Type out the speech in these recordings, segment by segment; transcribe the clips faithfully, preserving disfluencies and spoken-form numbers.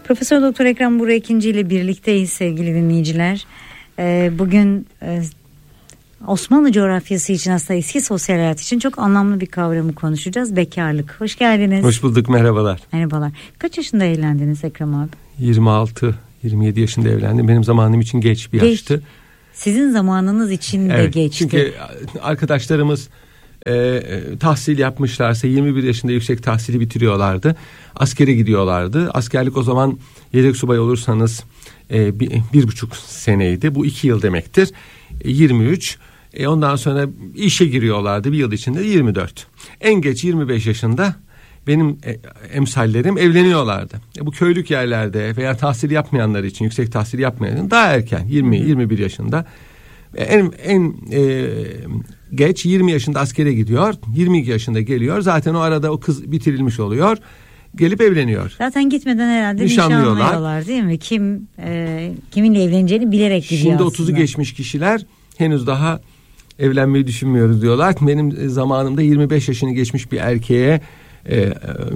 Profesör Doktor Ekrem Buğra İkinci ile birlikteyiz sevgili dinleyiciler. Ee, bugün e, Osmanlı coğrafyası için, aslında eski sosyal hayat için çok anlamlı bir kavramı konuşacağız. Bekarlık. Hoş geldiniz. Hoş bulduk, merhabalar. Merhabalar. Kaç yaşında evlendiniz Ekrem abi? yirmi altı yirmi yedi yaşında evlendim. Benim zamanım için geç bir geç. yaştı. Sizin zamanınız için de evet, geçti. Çünkü arkadaşlarımız e, tahsil yapmışlarsa yirmi bir yaşında yüksek tahsili bitiriyorlardı. Askere gidiyorlardı. Askerlik o zaman yedek subay olursanız e, bir, bir buçuk seneydi. Bu iki yıl demektir. E, yirmi üç. E, ondan sonra işe giriyorlardı bir yıl içinde yirmi dört. En geç yirmi beş yaşında benim e, emsallerim evleniyorlardı. E, bu köylük yerlerde veya tahsil yapmayanlar için, yüksek tahsil yapmayanlar için daha erken yirmi yirmi bir yaşında. E, en en e, geç yirmi yaşında askere gidiyor. yirmi iki yaşında geliyor. Zaten o arada o kız bitirilmiş oluyor. Gelip evleniyor. Zaten gitmeden herhalde nişanlıyorlar, nişanlıyorlar değil mi? Kim e, kiminle evleneceğini bilerek gidiyor Şimdi aslında. otuzu geçmiş kişiler henüz daha evlenmeyi düşünmüyoruz diyorlar. Benim zamanımda yirmi beş yaşını geçmiş bir erkeğe e,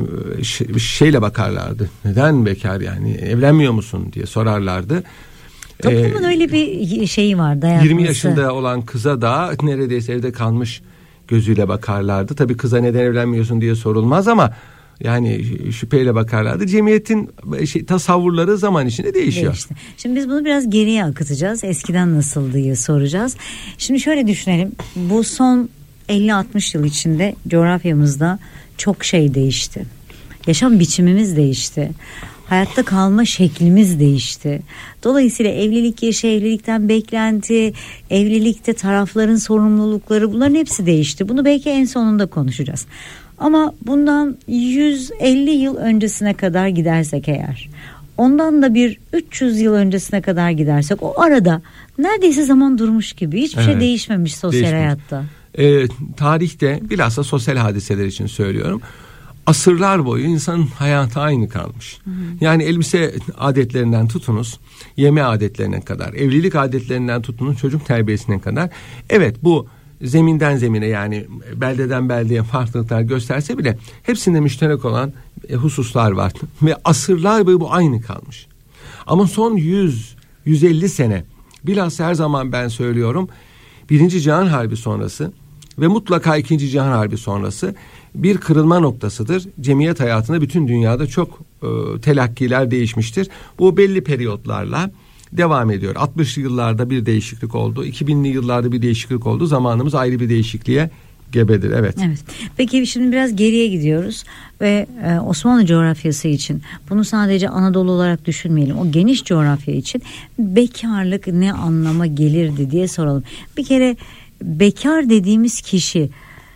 şey, şeyle bakarlardı. Neden bekar, yani evlenmiyor musun diye sorarlardı. Toplumun ee, öyle bir şeyi var, dayatması. yirmi yaşında olan kıza da neredeyse evde kalmış gözüyle bakarlardı. Tabii kıza neden evlenmiyorsun diye sorulmaz ama yani şüpheyle bakarlardı. Cemiyetin şey, tasavvurları zaman içinde değişiyor. Değişti. Şimdi biz bunu biraz geriye akıtacağız. Eskiden nasıl diye soracağız. Şimdi şöyle düşünelim. Bu son elli altmış yıl içinde coğrafyamızda çok şey değişti. Yaşam biçimimiz değişti. Hayatta kalma şeklimiz değişti. Dolayısıyla evlilik yaşı, evlilikten beklenti, evlilikte tarafların sorumlulukları, bunların hepsi değişti. Bunu belki en sonunda konuşacağız. Ama bundan yüz elli yıl öncesine kadar gidersek eğer, ondan da bir üç yüz yıl öncesine kadar gidersek, o arada neredeyse zaman durmuş gibi, hiçbir evet, şey değişmemiş sosyal değişmemiş. hayatta. Ee, tarihte bilhassa sosyal hadiseler için söylüyorum. Asırlar boyu insanın hayatı aynı kalmış. Hı hı. Yani elbise adetlerinden tutunuz, yeme adetlerine kadar, evlilik adetlerinden tutunuz, çocuk terbiyesine kadar. Evet, bu zeminden zemine, yani beldeden beldeye farklılıklar gösterse bile hepsinde müşterek olan e, hususlar var. Ve asırlar boyu bu aynı kalmış. Ama son yüz yüz elli sene, bilhassa her zaman ben söylüyorum, Birinci Cihan Harbi sonrası ve mutlaka İkinci Cihan Harbi sonrası bir kırılma noktasıdır. Cemiyet hayatında bütün dünyada çok e, telakkiler değişmiştir. Bu belli periyotlarla devam ediyor. altmışlı yıllarda bir değişiklik oldu. iki binli yıllarda bir değişiklik oldu. Zamanımız ayrı bir değişikliğe gebedir. Evet. Evet. Peki şimdi biraz geriye gidiyoruz ve e, Osmanlı coğrafyası için, bunu sadece Anadolu olarak düşünmeyelim. O geniş coğrafya için bekarlık ne anlama gelirdi diye soralım. Bir kere bekar dediğimiz kişi,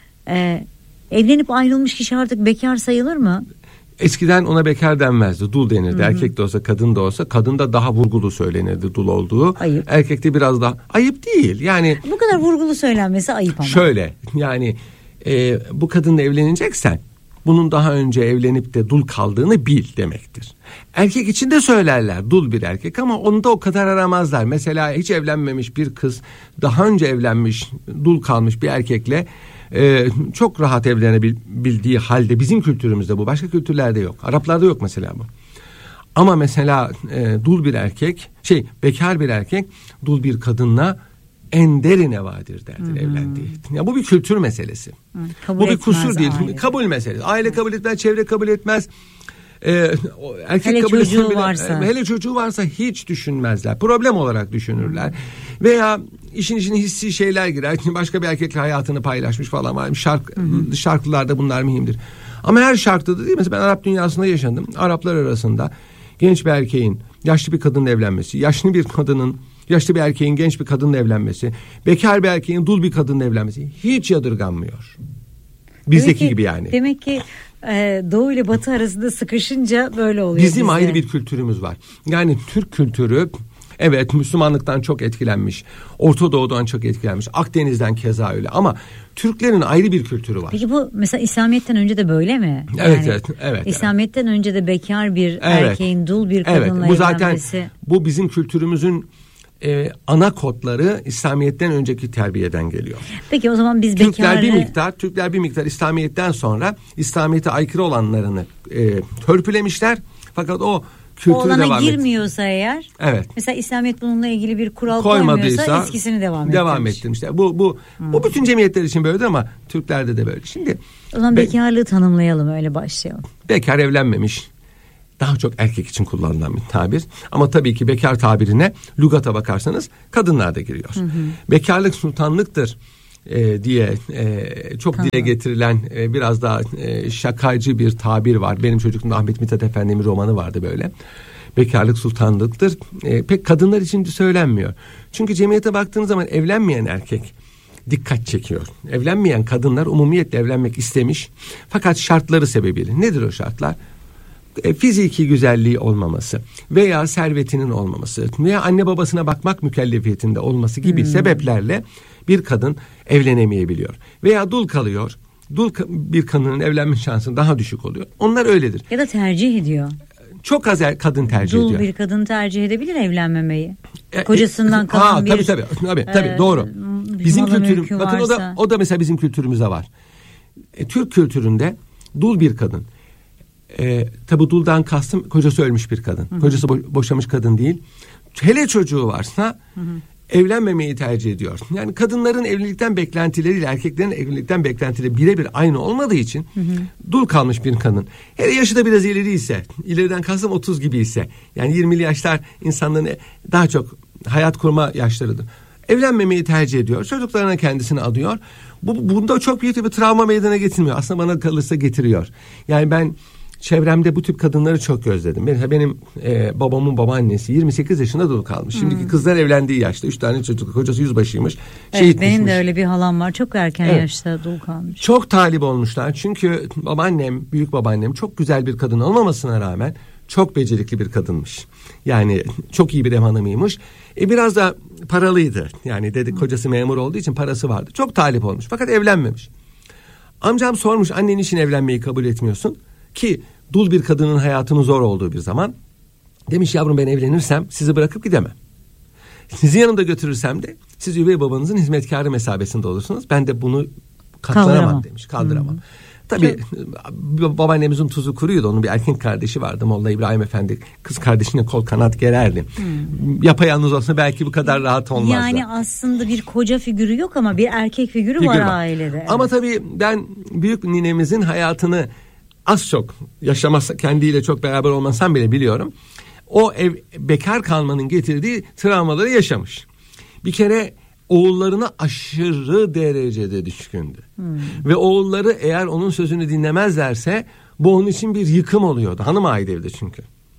e, evlenip ayrılmış kişi artık bekar sayılır mı? Eskiden ona bekar denmezdi. Dul denirdi. Hı hı. Erkek de olsa, kadın da olsa. Kadında daha vurgulu söylenirdi dul olduğu. Ayıp. Erkekte biraz daha ayıp değil. Yani bu kadar vurgulu söylenmesi ayıp ama. Şöyle, yani e, bu kadınla evleneceksen bunun daha önce evlenip de dul kaldığını bil demektir. Erkek için de söylerler dul bir erkek, ama onu da o kadar aramazlar. Mesela hiç evlenmemiş bir kız daha önce evlenmiş, dul kalmış bir erkekle Ee, çok rahat evlenebildiği halde, bizim kültürümüzde bu, başka kültürlerde yok. Araplarda yok mesela bu. Ama mesela e, dul bir erkek, şey bekar bir erkek dul bir kadınla ender nevadir derdir evlendiği. Ya bu bir kültür meselesi. Hı, bu bir kusur değil, aile. Kabul meselesi. Aile Hı. kabul etmez, çevre kabul etmez. Ee, erkek hele kabul çocuğu bile, varsa. Hele çocuğu varsa hiç düşünmezler. Problem olarak düşünürler. Hı. Veya işin içine hissi şeyler girer. Başka bir erkekle hayatını paylaşmış falan var. Şark, hı. Şarkılarda bunlar mühimdir. Ama her şarkıda da değil. Mesela ben Arap dünyasında yaşadım. Araplar arasında genç bir erkeğin yaşlı bir kadınla evlenmesi, yaşlı bir kadının yaşlı bir erkeğin genç bir kadınla evlenmesi, bekar bir erkeğin dul bir kadınla evlenmesi hiç yadırganmıyor. Bizdeki ki, gibi yani. Demek ki e, Doğu ile Batı arasında sıkışınca böyle oluyor. Bizim bizde. ayrı bir kültürümüz var. Yani Türk kültürü, evet, Müslümanlıktan çok etkilenmiş. Orta Doğu'dan çok etkilenmiş. Akdeniz'den keza öyle. Ama Türklerin ayrı bir kültürü var. Peki bu mesela İslamiyet'ten önce de böyle mi? Evet, yani, evet, evet. İslamiyet'ten önce de bekar bir evet. erkeğin dul bir kadınla evet, bu zaten evlenmesi. Bu bizim kültürümüzün e, ana kodları İslamiyet'ten önceki terbiyeden geliyor. Peki o zaman biz Türkler bekarı... bir miktar, Türkler bir miktar İslamiyet'ten sonra İslamiyet'e aykırı olanlarını e, törpülemişler. Fakat o kültürü o alana devam girmiyorsa et. Eğer, evet. mesela İslamiyet bununla ilgili bir kural koymadıysa koymuyorsa eskisini devam ettirmiş. Devam ettirmişler. Bu bu hmm. bu bütün cemiyetler için böyledir ama Türklerde de böyle. Şimdi o zaman bekarlığı be- tanımlayalım, öyle başlayalım. Bekar evlenmemiş. Daha çok erkek için kullanılan bir tabir. Ama tabii ki bekar tabirine lügata bakarsanız kadınlar da giriyor. Hı hı. Bekarlık sultanlıktır e, diye e, çok tamam. dile getirilen e, biraz daha e, şakacı bir tabir var. Benim çocukluğumda Ahmet Mithat Efendi'nin romanı vardı böyle. Bekarlık sultanlıktır. E, pek kadınlar için söylenmiyor. Çünkü cemiyete baktığınız zaman evlenmeyen erkek dikkat çekiyor. Evlenmeyen kadınlar umumiyetle evlenmek istemiş. Fakat şartları sebebiyle. Nedir o şartlar? E, fiziki güzelliği olmaması veya servetinin olmaması veya anne babasına bakmak mükellefiyetinde olması gibi hmm. sebeplerle bir kadın evlenemeyebiliyor. Veya dul kalıyor. Dul bir kadının evlenme şansı daha düşük oluyor. Onlar öyledir. Ya da tercih ediyor. Çok az kadın tercih dul ediyor. Dul bir kadın tercih edebilir evlenmemeyi. Kocasından kalan ha, bir... Tabii tabii, tabii, tabii e, doğru. Bizim kültürüm, bakın o da, o da mesela bizim kültürümüzde var. E, Türk kültüründe dul bir kadın. E, tabi duldan kastım kocası ölmüş bir kadın. Hı hı. Kocası bo- boşamış kadın değil. Hele çocuğu varsa hı hı. evlenmemeyi tercih ediyor. Yani kadınların evlilikten beklentileriyle erkeklerin evlilikten beklentileri birebir aynı olmadığı için hı hı. dul kalmış bir kadın. Hele yaşı da biraz ileri ise, ileriden kastım otuz gibi ise, yani yirmili yaşlar insanların daha çok hayat kurma yaşlarıdır. Evlenmemeyi tercih ediyor. Çocuklarına kendisini adıyor. Bu, bunda çok büyük bir travma meydana getirmiyor. Aslında bana kalırsa getiriyor. Yani ben çevremde bu tip kadınları çok gözledim. Benim, benim e, babamın babaannesi yirmi sekiz yaşında dul kalmış. Şimdiki hmm. kızlar evlendiği yaşta. Üç tane çocuk, kocası yüzbaşıymış. Evet, benim düşmüş. De öyle bir halam var. Çok erken evet. yaşta dul kalmış. Çok talip olmuşlar. Çünkü babaannem, büyük babaannem çok güzel bir kadın olmamasına rağmen çok becerikli bir kadınmış. Yani çok iyi bir ev hanımıymış. E, biraz da paralıydı. Yani dedi, kocası memur olduğu için parası vardı. Çok talip olmuş. Fakat evlenmemiş. Amcam sormuş, annen için evlenmeyi kabul etmiyorsun? Ki dul bir kadının hayatının zor olduğu bir zaman. Demiş, yavrum ben evlenirsem sizi bırakıp gidemem. Sizi yanımda götürürsem de siz üvey babanızın hizmetkarı mesabesinde olursunuz. Ben de bunu katlanamam kaldıramam. demiş. Kaldıramam. Hmm. Tabii Çok... babaannemizin tuzu kuruydu. Onun bir erkek kardeşi vardı. Molla İbrahim Efendi. Kız kardeşine kol kanat gererdi. Hmm. Yapayalnız olsa belki bu kadar rahat olmazdı. Yani aslında bir koca figürü yok ama bir erkek figürü Figür var, var ailede. Evet. Ama tabii ben büyük ninemizin hayatını az çok yaşamasa, kendiyle çok beraber olmasam bile biliyorum. O ev, bekar kalmanın getirdiği travmaları yaşamış. Bir kere oğullarına aşırı derecede düşkündü. Hmm. Ve oğulları eğer onun sözünü dinlemezlerse bu onun için bir yıkım oluyordu. Hanım ait evde çünkü.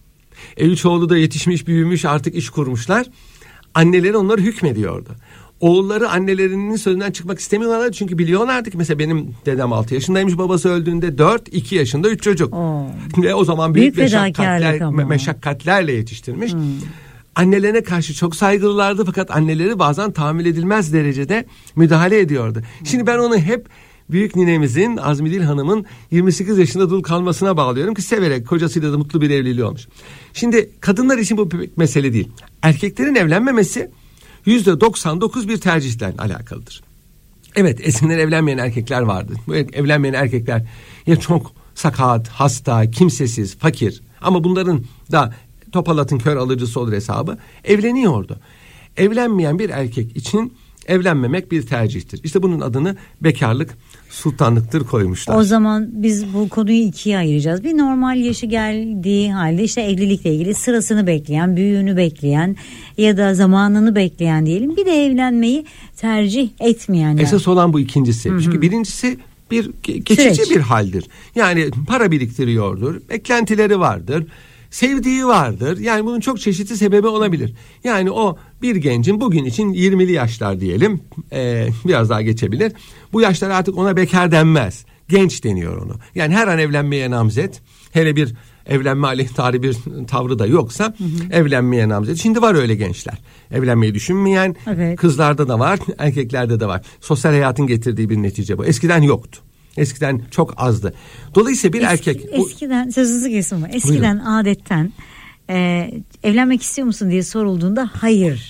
E, üç oğlu da yetişmiş, büyümüş, artık iş kurmuşlar. Anneleri onları hükmediyordu. Oğulları annelerinin sözünden çıkmak istemiyorlardı çünkü biliyorlardı ki mesela benim dedem altı yaşındaymış, babası öldüğünde dört, iki yaşında üç çocuk. Oo. Ve o zaman büyük, büyük meşakkatler, meşakkatlerle yetiştirmiş. Hmm. Annelerine karşı çok saygılılardı fakat anneleri bazen tahammül edilmez derecede müdahale ediyordu. Hmm. Şimdi ben onu hep büyük ninemizin, Azmidil Hanım'ın yirmi sekiz yaşında dul kalmasına bağlıyorum ki severek kocasıyla da mutlu bir evliliği olmuş. Şimdi kadınlar için bu bir mesele değil. Erkeklerin evlenmemesi yüzde doksan dokuz bir tercihten alakalıdır. Evet, eskiden evlenmeyen erkekler vardı. Bu evlenmeyen erkekler ya çok sakat, hasta, kimsesiz, fakir ama bunların da topalatın kör alıcısı olur hesabı evleniyordu. Evlenmeyen bir erkek için evlenmemek bir tercihtir. İşte bunun adını bekarlık, sultanlıktır koymuşlar. O zaman biz bu konuyu ikiye ayıracağız. Bir normal yaşı geldiği halde işte evlilikle ilgili sırasını bekleyen, büyüğünü bekleyen ya da zamanını bekleyen diyelim. Bir de evlenmeyi tercih etmeyenler. Esas olan bu ikincisi. Hı-hı. Çünkü birincisi bir geçici Süreç. bir haldir. Yani para biriktiriyordur, beklentileri vardır, sevdiği vardır. Yani bunun çok çeşitli sebebi olabilir. Yani o bir gencin bugün için yirmili yaşlar diyelim, ee, biraz daha geçebilir. Bu yaşlar artık ona bekar denmez. Genç deniyor onu. Yani her an evlenmeye namzet. Hele bir evlenme aleyhtarı bir tavrı da yoksa hı hı. evlenmeye namzet. Şimdi var öyle gençler. Evlenmeyi düşünmeyen evet. kızlarda da var, erkeklerde de var. Sosyal hayatın getirdiği bir netice bu. Eskiden yoktu. Eskiden çok azdı. Dolayısıyla bir Eski, erkek... Eskiden, sözünüzü kesin ama eskiden buyurun. adetten e, evlenmek istiyor musun diye sorulduğunda hayır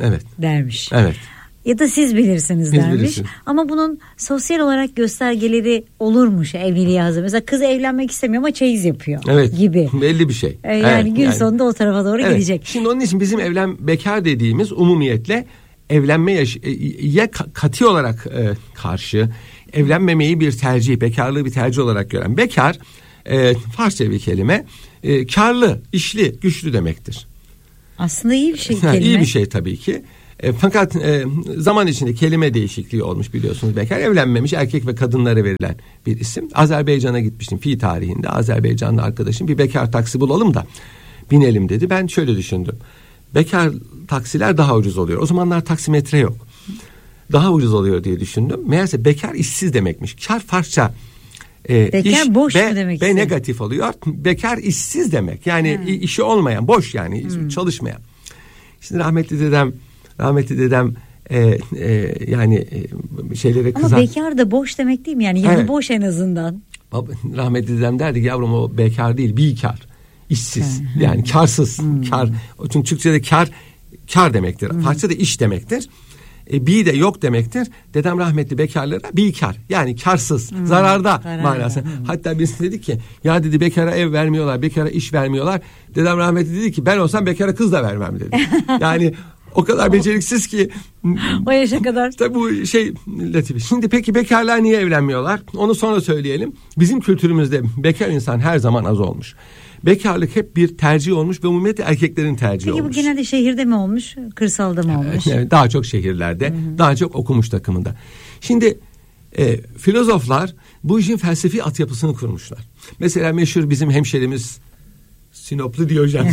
Evet. dermiş. Evet. Ya da siz bilirsiniz Biz dermiş. bilirsiniz. Ama bunun sosyal olarak göstergeleri olurmuş evliliğe hazır. Mesela kız evlenmek istemiyor ama çeyiz yapıyor Evet. gibi. Belli bir şey. Ee, yani evet, gün yani. sonunda o tarafa doğru Evet. gidecek. Şimdi onun için bizim evlen bekar dediğimiz umumiyetle evlenme yaş- ya katı olarak e, karşı, evlenmemeyi bir tercih, bekarlığı bir tercih olarak gören bekar, e, Farsça bir kelime, e, karlı, işli, güçlü demektir. Aslında iyi bir şey Ha, kelime. İyi bir şey tabii ki. E, fakat e, zaman içinde kelime değişikliği olmuş biliyorsunuz. Bekar evlenmemiş erkek ve kadınlara verilen bir isim. Azerbaycan'a gitmiştim fi tarihinde. Azerbaycanlı arkadaşım bir bekar taksi bulalım da binelim dedi. Ben şöyle düşündüm. Bekar taksiler daha ucuz oluyor. O zamanlar taksimetre yok. Daha ucuz oluyor diye düşündüm. Meğerse bekar işsiz demekmiş. Kar Farsça e, bekar iş boş be, mu demek? be negatif oluyor. Bekar işsiz demek. Yani Hmm. işi olmayan, boş yani hmm. çalışmayan. Şimdi rahmetli dedem Rahmetli dedem e, e, yani e, şeylere kızar. Ama bekar da boş demek değil mi? Yani yanı Evet. boş en azından. Rahmetli dedem derdi ki yavrum o bekar değil, bikar. İşsiz. Hmm. Yani karsız. Hmm. Kar. Çünkü Türkçe'de kar kar demektir. Hmm. Farsça'da iş demektir. E, bi de yok demektir. Dedem rahmetli bekarlara bikar. Yani karsız, hmm. zararda, zararda manası. Hmm. Hatta birisi dedi ki ya dedi bekara ev vermiyorlar, bekara iş vermiyorlar. Dedem rahmetli dedi ki ben olsam bekara kız da vermem dedi. Yani o kadar beceriksiz ki. O yaşa kadar. Tabii bu şey latifi. Şimdi peki bekarlar niye evlenmiyorlar? Onu sonra söyleyelim. Bizim kültürümüzde bekar insan her zaman az olmuş. Bekarlık hep bir tercih olmuş ve umumiyetle erkeklerin tercihi Peki olmuş. bu genelde şehirde mi olmuş, kırsalda mı olmuş? Evet, daha çok şehirlerde, Hı-hı. daha çok okumuş takımında. Şimdi e, filozoflar bu işin felsefi altyapısını kurmuşlar. Mesela meşhur bizim hemşerimiz Sinoplu Diyojen.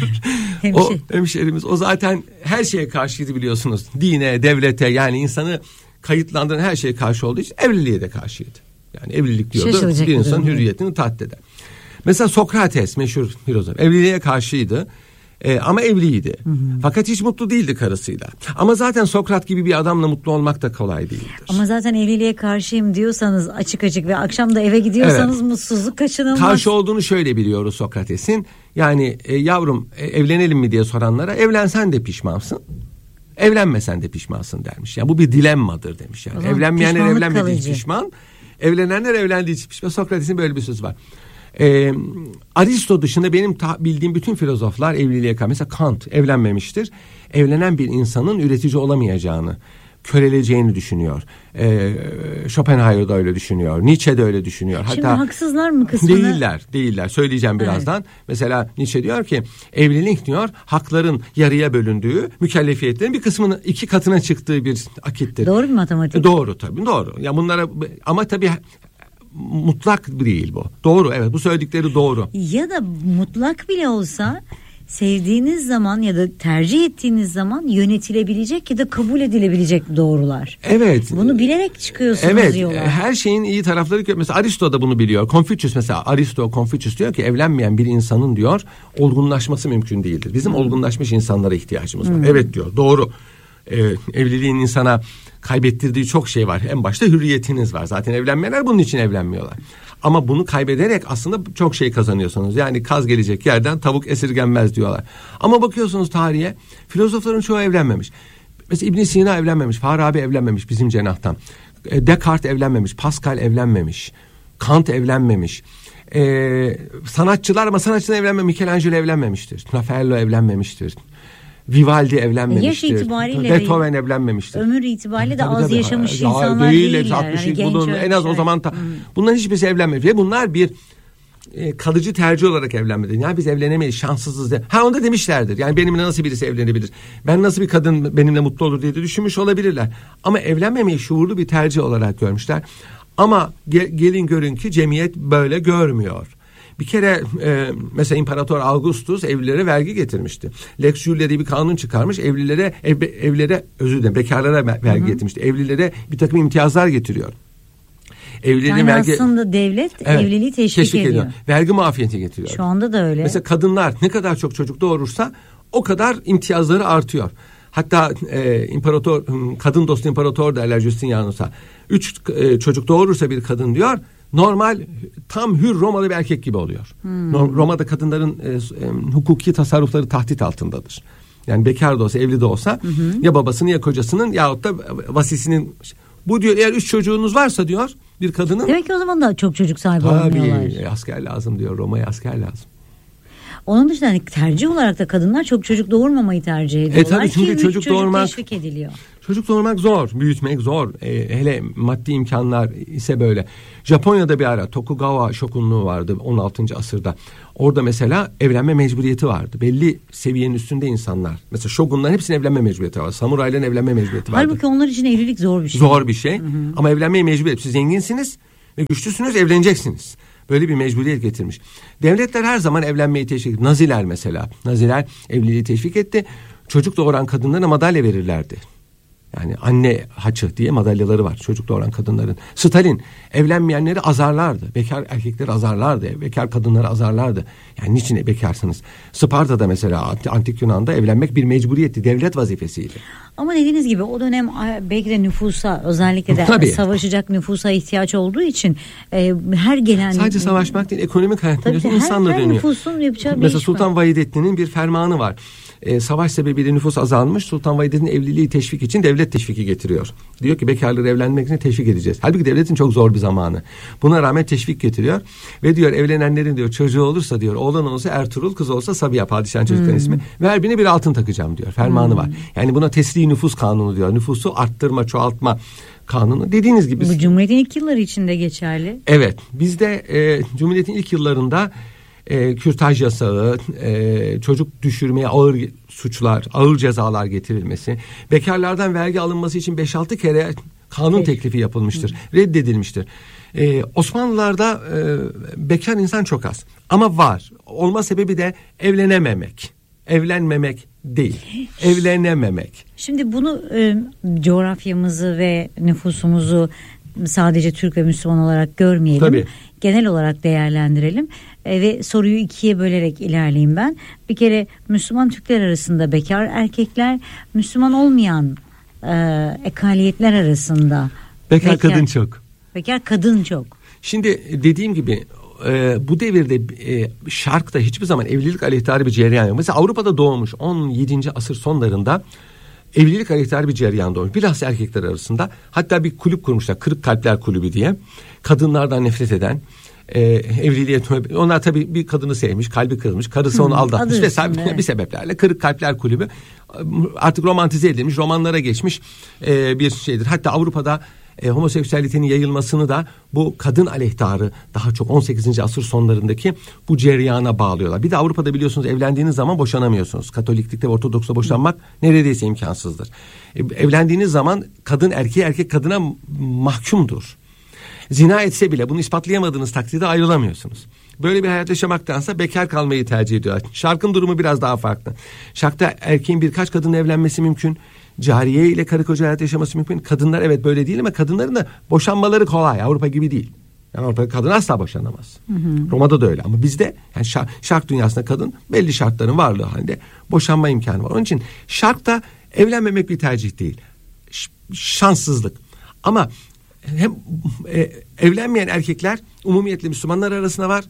O hemşerimiz o zaten her şeye karşıydı biliyorsunuz. Dine, devlete yani insanı kayıtlandıran her şeye karşı olduğu için evliliğe de karşıydı. Yani evlilik diyordu bir insanın hürriyetini tahdit eder. Mesela Sokrates meşhur filozof evliliğe karşıydı. Ee, ama evliydi. Hı hı. Fakat hiç mutlu değildi karısıyla. Ama zaten Sokrat gibi bir adamla mutlu olmak da kolay değildir. Ama zaten evliliğe karşıyım diyorsanız açık açık ve akşam da eve gidiyorsanız evet. mutsuzluk kaçınılmaz. Karşı olduğunu şöyle biliyoruz Sokrates'in. Yani e, yavrum e, evlenelim mi diye soranlara evlensen de pişmansın. Evlenmesen de pişmansın dermiş. Yani bu bir dilemmadır demiş. Yani evlenmeyenler evlenmediği için pişman. Evlenenler evlendiği için pişman. Sokrates'in böyle bir sözü var. Ee, Aristo dışında benim ta- bildiğim bütün filozoflar evliliğe karşı. Mesela Kant evlenmemiştir. Evlenen bir insanın üretici olamayacağını, köreleceğini düşünüyor. Ee, Schopenhauer da öyle düşünüyor. Nietzsche de öyle düşünüyor. Şimdi hatta haksızlar mı kısmını? Değiller, değiller. Söyleyeceğim birazdan. Evet. Mesela Nietzsche diyor ki evlilik diyor hakların yarıya bölündüğü, mükellefiyetlerin bir kısmının iki katına çıktığı bir akittir. Doğru mu matematik? E, doğru tabii, doğru. Ya bunlara ama tabii mutlak değil bu. Doğru, evet, bu söyledikleri doğru. Ya da mutlak bile olsa sevdiğiniz zaman ya da tercih ettiğiniz zaman yönetilebilecek ya da kabul edilebilecek doğrular. Evet. Bunu bilerek çıkıyorsunuz evet, yola. Evet. Her şeyin iyi tarafları. Mesela Aristo da bunu biliyor. Confucius mesela Aristo, Confucius diyor ki evlenmeyen bir insanın diyor olgunlaşması mümkün değildir. Bizim hmm. olgunlaşmış insanlara ihtiyacımız var. Hmm. Evet diyor. Doğru. Ee, evliliğin insana kaybettirdiği çok şey var. En başta hürriyetiniz var. Zaten evlenmeyenler bunun için evlenmiyorlar. Ama bunu kaybederek aslında çok şey kazanıyorsunuz. Yani kaz gelecek yerden tavuk esirgenmez diyorlar. Ama bakıyorsunuz tarihe filozofların çoğu evlenmemiş. Mesela İbn Sina evlenmemiş. Farabi evlenmemiş bizim cenahtan. Descartes evlenmemiş. Pascal evlenmemiş. Kant evlenmemiş. Ee, sanatçılar ama sanatçılar evlenmemiş. Michelangelo evlenmemiştir. Raffaello evlenmemiştir. Vivaldi evlenmemiştir. Yaş itibariyle Beethoven evlenmemiştir. Ömür itibariyle de tabii, az tabii. yaşamış ya, insanlar değil, değiller. altmış Yani bulun, en az o zaman ta, hmm. bunların hiçbirisi evlenmemiş ve bunlar bir e, kalıcı tercih olarak evlenmedi. Yani biz evlenemeyiz, şanssızız de. Ha onu da demişlerdir. Yani benimle nasıl birisi evlenebilir? Ben nasıl bir kadın benimle mutlu olur diye de düşünmüş olabilirler. Ama evlenmemeyi şuurlu bir tercih olarak görmüşler. Ama ge, gelin görün ki cemiyet böyle görmüyor. Bir kere e, mesela İmparator Augustus evlilere vergi getirmişti. Lex Julia diye bir kanun çıkarmış. Evlilere ev, evlere özür dilerim bekarlara vergi Hı-hı. getirmişti. Evlilere bir takım imtiyazlar getiriyor. Evliliğin yani vergi, aslında devlet evet, evliliği teşvik, teşvik ediyor. ediyor. Vergi muafiyeti getiriyor. Şu anda da öyle. Mesela kadınlar ne kadar çok çocuk doğurursa o kadar imtiyazları artıyor. Hatta e, imparator kadın dostu imparator derler Justinianus'a. Üç e, çocuk doğurursa bir kadın diyor normal tam hür Romalı bir erkek gibi oluyor. Hmm. Roma'da kadınların e, e, hukuki tasarrufları tahdit altındadır. Yani bekar da olsa, evli de olsa hı hı. ya babasının ya kocasının yahut da vasisinin. Bu diyor eğer üç çocuğunuz varsa diyor bir kadının. Demek ki o zaman da çok çocuk sahibi olmuyorlar. Tabii asker lazım diyor, Roma'ya asker lazım. Onun dışında hani tercih olarak da kadınlar çok çocuk doğurmamayı tercih ediyorlar. E tabii çünkü ki çocuk, çocuk doğurmak teşvik ediliyor. Çocuk doğurmak zor, büyütmek zor. E, hele maddi imkanlar ise böyle. Japonya'da bir ara Tokugawa şokunluğu vardı on altıncı asırda. Orada mesela evlenme mecburiyeti vardı. Belli seviyenin üstünde insanlar. Mesela şogunların hepsinin evlenme mecburiyeti vardı. Samurayların evlenme mecburiyeti vardı. Halbuki onlar için evlilik zor bir şey. Zor bir şey. Hı hı. Ama evlenmeye mecburiyet. Siz zenginsiniz ve güçlüsünüz, evleneceksiniz. Böyle bir mecburiyet getirmiş. Devletler her zaman evlenmeyi teşvik etti. Naziler mesela. Naziler evliliği teşvik etti. Çocuk doğuran kadınlara madalya verirlerdi. Yani anne haçı diye madalyaları var çocuk doğuran kadınların. Stalin evlenmeyenleri azarlardı. Bekar erkekleri azarlardı. Bekar kadınları azarlardı. Yani niçin bekarsınız? Sparta'da mesela antik Yunan'da evlenmek bir mecburiyetti. Devlet vazifesiydi. Ama dediğiniz gibi o dönem belki de nüfusa, özellikle de Tabii. savaşacak nüfusa ihtiyaç olduğu için e, her gelen... Sadece savaşmak değil, ekonomik hayat tabii, biliyorsun, insanla her, her dönüyor. nüfusun yapacağı bir mesela iş Sultan var. Vahidettin'in bir fermanı var. Ee, savaş sebebiyle nüfus azalmış. Sultan Vahidettin evliliği teşvik için devlet teşviki getiriyor. Diyor ki bekarları evlenmek için teşvik edeceğiz. Halbuki devletin çok zor bir zamanı. Buna rağmen teşvik getiriyor. Ve diyor evlenenlerin diyor çocuğu olursa diyor oğlan olursa Ertuğrul, kız olsa Sabiha, padişahın çocukların hmm. ismi. Ve her birine bir altın takacağım diyor. Fermanı hmm. var. Yani buna tesri nüfus kanunu diyor. Nüfusu arttırma, çoğaltma kanunu. Dediğiniz gibi. Bu Cumhuriyet'in ilk yılları içinde geçerli. Evet. Bizde e, Cumhuriyet'in ilk yıllarında E, kürtaj yasağı, e, çocuk düşürmeye ağır suçlar, ağır cezalar getirilmesi, bekarlardan vergi alınması için beş altı kere kanun Peki. teklifi yapılmıştır, Hı. reddedilmiştir. E, Osmanlılar'da e, bekar insan çok az ama var. Olma sebebi de evlenememek, evlenmemek değil, evlenememek. Şimdi bunu e, coğrafyamızı ve nüfusumuzu sadece Türk ve Müslüman olarak görmeyelim. Tabii. Genel olarak değerlendirelim e, ve soruyu ikiye bölerek ilerleyeyim ben. Bir kere Müslüman Türkler arasında bekar erkekler, Müslüman olmayan e, ekaliyetler arasında bekar, bekar kadın çok. Bekar kadın çok. Şimdi dediğim gibi e, bu devirde e, Şark'ta hiçbir zaman evlilik aleyhtarı bir cereyan yok. Mesela Avrupa'da doğmuş on yedinci asır sonlarında evlilik aleyhtarı bir cereyan doğmuş. Bilhassa erkekler arasında. Hatta bir kulüp kurmuşlar. Kırık Kalpler Kulübü diye. Kadınlardan nefret eden, e, evliliğe... Onlar tabii bir kadını sevmiş, kalbi kırılmış. Karısı onu aldatmış Adı vesaire üstünde. bir sebeplerle. Kırık Kalpler Kulübü artık romantize edilmiş, romanlara geçmiş e, bir şeydir. Hatta Avrupa'da e, homoseksüelitenin yayılmasını da bu kadın aleyhtarı daha çok on sekizinci asır sonlarındaki bu cereyana bağlıyorlar. Bir de Avrupa'da biliyorsunuz evlendiğiniz zaman boşanamıyorsunuz. Katoliklikte ve Ortodoks'ta boşanmak neredeyse imkansızdır. E, evlendiğiniz zaman kadın erkeğe, erkek kadına mahkumdur. Zina etse bile bunu ispatlayamadığınız takdirde ayrılamıyorsunuz. Böyle bir hayat yaşamaktansa bekar kalmayı tercih ediyorlar. Şarkın durumu biraz daha farklı. Şarkta erkeğin birkaç kadınla evlenmesi mümkün. Cariye ile karı koca hayat yaşaması mümkün. Kadınlar evet böyle değil ama kadınların da boşanmaları kolay. Avrupa gibi değil. Yani Avrupa'da kadın asla boşanamaz. Hı hı. Roma'da da öyle ama bizde yani şark, şark dünyasında kadın belli şartların varlığı halinde boşanma imkanı var. Onun için şarkta evlenmemek bir tercih değil. Ş- şanssızlık. Ama hem e, evlenmeyen erkekler umumiyetle Müslümanlar arasında var.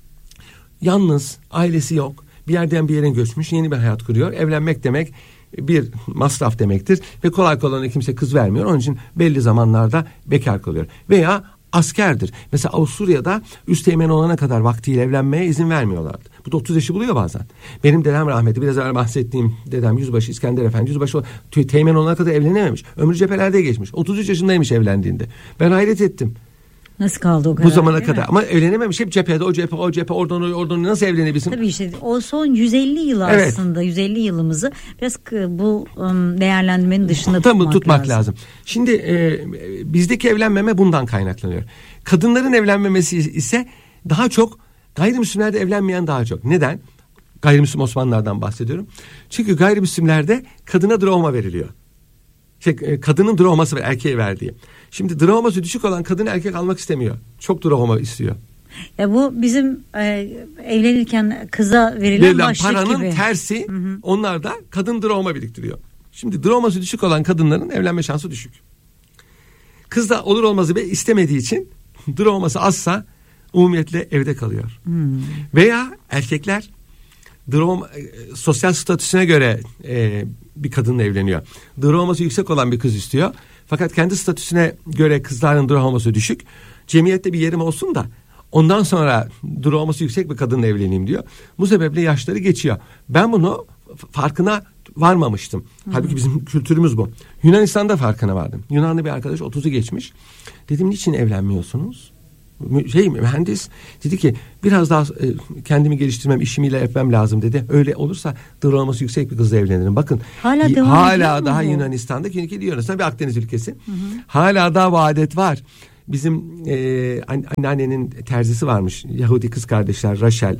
Yalnız, ailesi yok. Bir yerden bir yere göçmüş, yeni bir hayat kuruyor. Evlenmek demek bir masraf demektir ve kolay kolay kimse kız vermiyor. Onun için belli zamanlarda bekar kalıyor. Veya askerdir. Mesela Avusturya'da üsteğmen olana kadar vaktiyle evlenmeye izin vermiyorlardı. Bu da otuz yaşı buluyor bazen. Benim dedem rahmetli, biraz evvel bahsettiğim dedem Yüzbaşı İskender Efendi, Yüzbaşı teğmen olana kadar evlenememiş. Ömrü cephelerde geçmiş. otuz üç yaşındaymış evlendiğinde. Ben hayret ettim. Nasıl kaldı o kadar? Bu zamana kadar. Mi? Ama evlenememiş. Hep cephede, o cephe, o cephe, oradan oraya, oradan nasıl evlenebilsin? Tabii işte o son yüz elli yıl evet. aslında. yüz elli yılımızı biraz bu um, değerlendirmenin dışında Tam tutmak, tutmak lazım. lazım. Şimdi e, bizdeki evlenmeme bundan kaynaklanıyor. Kadınların evlenmemesi ise daha çok, gayrimüslimlerde evlenmeyen daha çok. Neden? Gayrimüslim Osmanlılardan bahsediyorum. Çünkü gayrimüslimlerde kadına drahma veriliyor. Şey, kadının drahması ve erkeğe verdiği. Şimdi drahması düşük olan kadın erkek almak istemiyor. Çok drahma istiyor. Ya bu bizim e, evlenirken kıza verilen, verilen başlık paranın gibi. tersi. Hı hı. Onlar da kadın drahma biriktiriyor. Şimdi drahması düşük olan kadınların evlenme şansı düşük. Kız da olur olmazı be istemediği için drahması azsa umumiyetle evde kalıyor. Hmm. Veya erkekler Droma, e, sosyal statüsüne göre e, bir kadınla evleniyor. Droması yüksek olan bir kız istiyor. Fakat kendi statüsüne göre kızların droması düşük. Cemiyette bir yerim olsun da ondan sonra droması yüksek bir kadınla evleneyim diyor. Bu sebeple yaşları geçiyor. Ben bunu farkına varmamıştım. Hı-hı. Halbuki bizim kültürümüz bu. Yunanistan'da farkına vardım. Yunanlı bir arkadaş otuzu geçmiş. Dedim niçin evlenmiyorsunuz? Şey mühendis dedi ki biraz daha e, kendimi geliştirmem, işimiyle yapmam lazım dedi. Öyle olursa droması yüksek bir kızla evlenirim. Bakın hala, y- hala daha mu? Yunanistan'da ki Yunanistan bir Akdeniz ülkesi. Hı hı. Hala daha bu adet var. Bizim e, anneannenin terzisi varmış. Yahudi kız kardeşler Rachel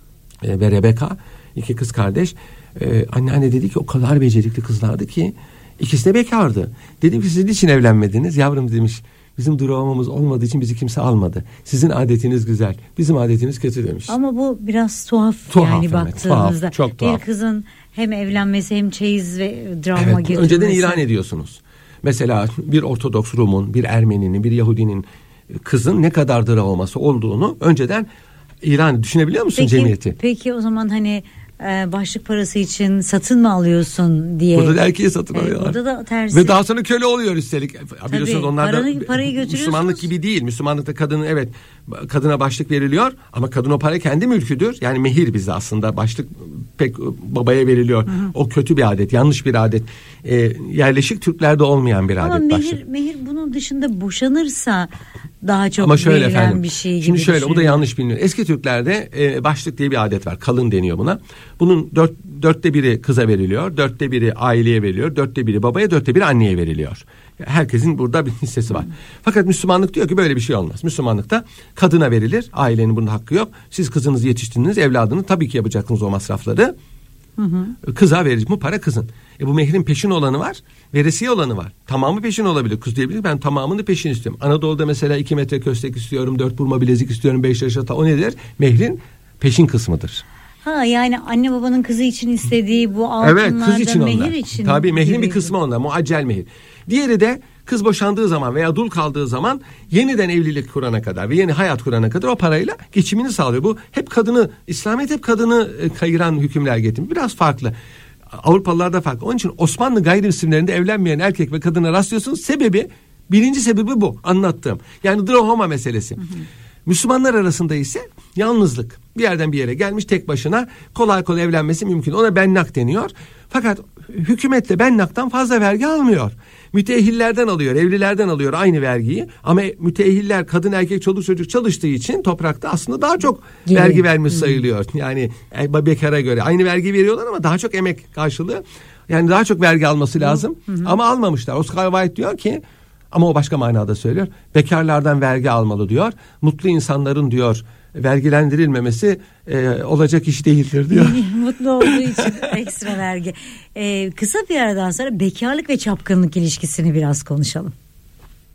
e, ve Rebecca, iki kız kardeş. E, anneanne dedi ki o kadar becerikli kızlardı ki ikisi de bekardı. Dedim ki siz niçin evlenmediniz? Yavrum demiş. Bizim duramamız olmadığı için bizi kimse almadı. Sizin adetiniz güzel. Bizim adetimiz kötü demiş. Ama bu biraz tuhaf, tuhaf yani evet, baktığınızda. Tuhaf, çok tuhaf. Bir kızın hem evlenmesi hem çeyiz ve drama evet, getirmesi. Önceden ilan ediyorsunuz. Mesela bir Ortodoks Rum'un, bir Ermeni'nin, bir Yahudinin kızın ne kadar dravması olduğunu önceden ilan düşünebiliyor musun peki, cemiyeti? Peki o zaman hani başlık parası için satın mı alıyorsun diye. Burada da erkeği satın e, alıyorlar. Burada da tersi. Ve daha sonra köle oluyor üstelik. Tabii, biliyorsunuz onlar da paranı, parayı götürüyorsunuz. Müslümanlık gibi değil. Müslümanlıkta kadının evet kadına başlık veriliyor ama kadın o para kendi mülküdür. Yani mehir bize aslında başlık pek babaya veriliyor. Hı hı. O kötü bir adet, yanlış bir adet. Ee, yerleşik Türklerde olmayan bir ama adet mehir, başlık. Mehir bunun dışında boşanırsa daha çok ama şöyle verilen efendim, bir şey gibi. Şimdi şöyle bu da yanlış biliniyor. Eski Türklerde e, başlık diye bir adet var. Kalın deniyor buna. Bunun dört, dörtte biri kıza veriliyor. Dörtte biri aileye veriliyor. Dörtte biri babaya, dörtte biri anneye veriliyor. Herkesin burada bir hissesi var. Fakat Müslümanlık diyor ki böyle bir şey olmaz. Müslümanlıkta kadına verilir. Ailenin bunun hakkı yok. Siz kızınızı yetiştirdiniz, evladını tabii ki yapacaksınız o masrafları. Hı hı. Kıza verir. Bu para kızın. E bu mehrin peşin olanı var. Veresiye olanı var. Tamamı peşin olabilir. Kız diyebilir ben tamamını peşin istiyorum. Anadolu'da mesela iki metre köstek istiyorum. Dört burma bilezik istiyorum. Beş yaşata. O nedir? Mehrin peşin kısmıdır. Ha yani anne babanın kızı için istediği bu altınlarda evet, kız için mehir onlar. için. Tabii mehrin gibi. Bir kısmı onlar. Muaccel mehir. Diğeri de kız boşandığı zaman veya dul kaldığı zaman yeniden evlilik kurana kadar ve yeni hayat kurana kadar o parayla geçimini sağlıyor. Bu hep kadını, İslamiyet hep kadını kayıran hükümler getirmiş. Biraz farklı. Avrupalılarda farklı. Onun için Osmanlı gayrimüslimlerinde evlenmeyen erkek ve kadına rastlıyorsunuz. Sebebi, birinci sebebi bu anlattığım. Yani drahoma meselesi. Hı hı. Müslümanlar arasında ise yalnızlık. Bir yerden bir yere gelmiş tek başına kolay kolay evlenmesi mümkün. Ona bennak deniyor. Fakat hükümet de bennaktan fazla vergi almıyor. Müteahhillerden alıyor, evlilerden alıyor aynı vergiyi. Ama müteahhiller kadın erkek çoluk çocuk çalıştığı için toprakta aslında daha çok Gibi. vergi vermiş hmm. sayılıyor. Yani bekara göre aynı vergi veriyorlar ama daha çok emek karşılığı. Yani daha çok vergi alması lazım. Hmm. Ama almamışlar. Oscar Wilde diyor ki ama o başka manada söylüyor. Bekarlardan vergi almalı diyor. Mutlu insanların diyor vergilendirilmemesi e, olacak iş değildir diyor. Mutlu olduğu için ekstra vergi. Ee, kısa bir aradan sonra bekarlık ve çapkınlık ilişkisini biraz konuşalım.